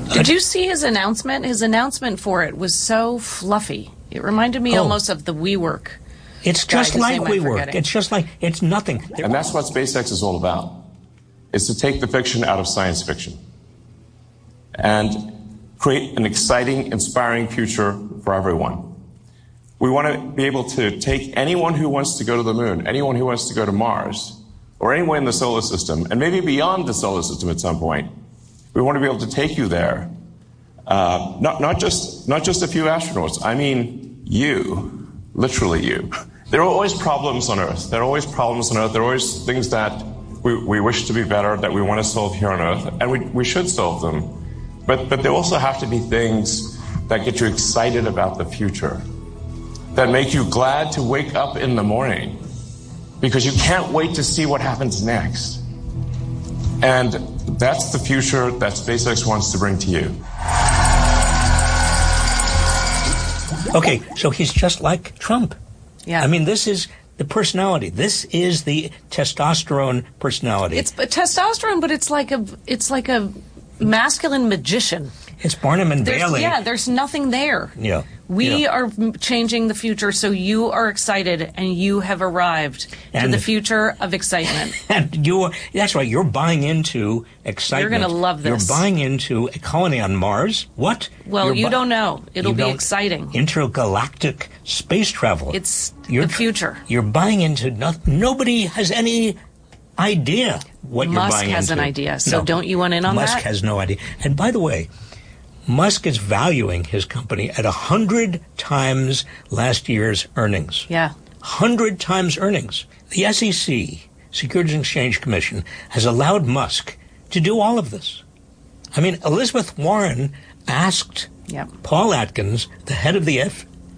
Did you see his announcement? His announcement for it was so fluffy. It reminded me almost of the WeWork. It's just like WeWork. It's just like, it's nothing. And that's what SpaceX is all about, is to take the fiction out of science fiction and create an exciting, inspiring future for everyone. We want to be able to take anyone who wants to go to the moon, anyone who wants to go to Mars, or anywhere in the solar system, and maybe beyond the solar system at some point. We want to be able to take you there. Not just a few astronauts. I mean you, literally you. There are always problems on Earth. There are always problems on Earth. There are always things that we wish to be better, that we want to solve here on Earth, and we should solve them. But there also have to be things that get you excited about the future, that make you glad to wake up in the morning, because you can't wait to see what happens next. And that's the future that SpaceX wants to bring to you. Okay, so he's just like Trump. Yeah. I mean, this is the personality. This is the testosterone personality. It's testosterone, but it's like a masculine magician. It's Barnum and Bailey. Yeah, there's nothing there. Yeah. We are changing the future, so you are excited, and you have arrived to the future of excitement. And that's right, you're buying into excitement. You're going to love this. You're buying into a colony on Mars. What? Well, you don't know. It'll be exciting. Intergalactic space travel. It's the future. You're buying into nobody has any idea what you're buying into. Musk has an idea, so don't you want in on that? Musk has no idea. And by the way, Musk is valuing his company at 100 times last year's earnings. Yeah. 100 times earnings. The SEC, Securities and Exchange Commission, has allowed Musk to do all of this. I mean, Elizabeth Warren asked Paul Atkins, the head of the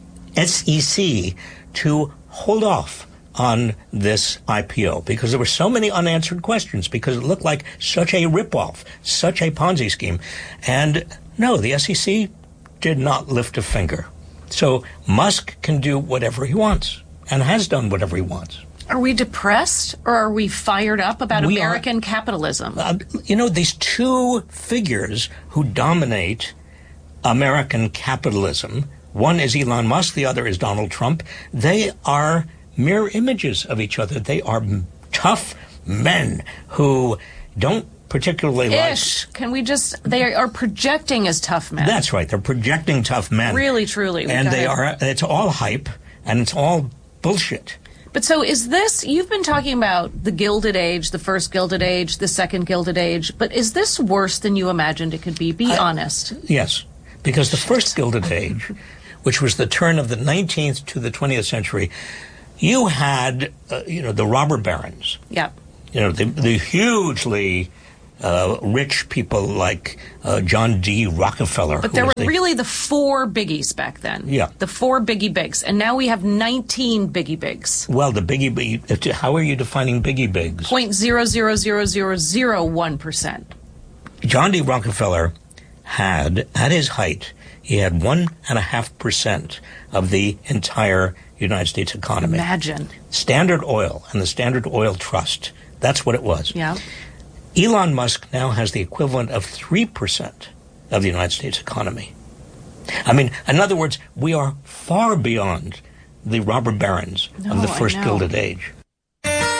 SEC, to hold off on this IPO because there were so many unanswered questions, because it looked like such a ripoff, such a Ponzi scheme. And no, the SEC did not lift a finger. So Musk can do whatever he wants and has done whatever he wants. Are we depressed or are we fired up about American capitalism? These two figures who dominate American capitalism, one is Elon Musk, the other is Donald Trump. They are mirror images of each other. They are tough men who don't particularly they are projecting as tough men. That's right. They're projecting tough men. Really, truly. And it's all hype and it's all bullshit. But so is this, you've been talking about the Gilded Age, the first Gilded Age, the second Gilded Age, but is this worse than you imagined it could be? Be honest. Yes, because the first Gilded Age, which was the turn of the 19th to the 20th century, you had, the robber barons. Yeah. The hugely rich people like John D. Rockefeller. But there were really the four biggies back then. Yeah. The four biggie bigs. And now we have 19 biggie bigs. Well, the biggie, how are you defining biggie bigs? 0.00001%. John D. Rockefeller had, at his height, he had 1.5% of the entire United States economy. Imagine. Standard Oil and the Standard Oil Trust. That's what it was. Yeah. Elon Musk now has the equivalent of 3% of the United States economy. I mean, in other words, we are far beyond the robber barons of the first Gilded Age.